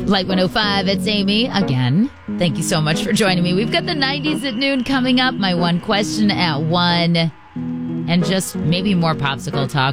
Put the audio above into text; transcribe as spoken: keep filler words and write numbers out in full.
Light one oh five, it's Amy again. Thank you so much for joining me. We've got the nineties at noon coming up. My one question at one. And just maybe more popsicle talk.